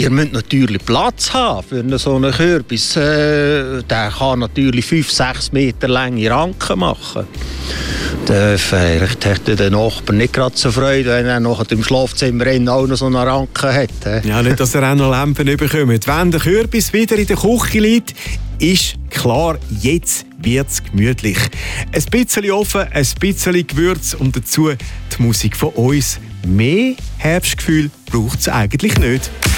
Ihr müsst natürlich Platz haben für so einen Kürbis. Der kann natürlich 5-6 Meter lange Ranken machen. Vielleicht hätte der Nachbar nicht gerade so Freude, wenn er noch im Schlafzimmer auch noch so eine Ranke hat. Ja, nicht, dass er auch noch Lampen bekommt. Wenn der Kürbis wieder in der Küche liegt, ist klar, jetzt wird es gemütlich. Ein bisschen Ofen, ein bisschen Gewürz und dazu die Musik von uns. Mehr Herbstgefühl braucht es eigentlich nicht.